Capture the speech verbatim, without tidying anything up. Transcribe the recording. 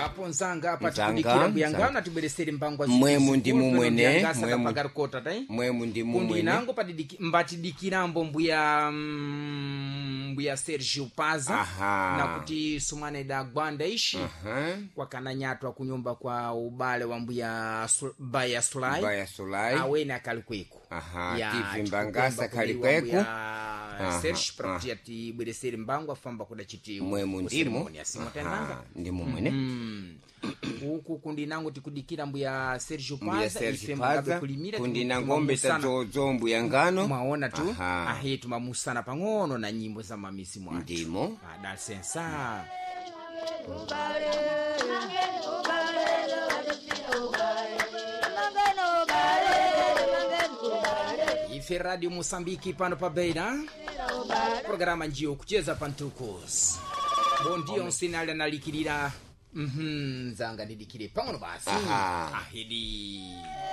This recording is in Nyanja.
apo nzanga apa Nzanga, tikudikira mbuyanga nzanga. natibweresere mbangwa Mwemu ndi mumwene, mwemu- pagarikota tai mwemu ndi kundi mumwene nango patidiki mbatidikirambo mbuya mm, mbuya Sergio Paza Aha. nakuti sumane da gwanda ishi Aha. kwakananyatwa kunyumba kwa ubale wa mbuya Su- Baya Sulai Baya Sulai awene akali kweku Aha, Ya, tivi chikukwemba mbangasa kali kuliwa kweku. mbuya Aha, Serge prakuti aha. atibweresere mbangu afamba kuda chitiwa mwemu ndimo asimotendanga Aha, ndi mumwene Mm. uku kundi nango tikudikira mbuya Sergio mbuya Paza Serge ife mugabe Paza kulimira kundi na timu- ngombe timamusana. tazozo mbuyangano mwaona tu Aha. ahe tumamusana pang'ono na nyimbo za mamisi mwatu ndimo adalsensa ife radio Mosambiki pano pa beira programa njio kucheza pantukos bondio nsinali analikirira mhm zanga ndidikire pang'ono basi Aha. ahidi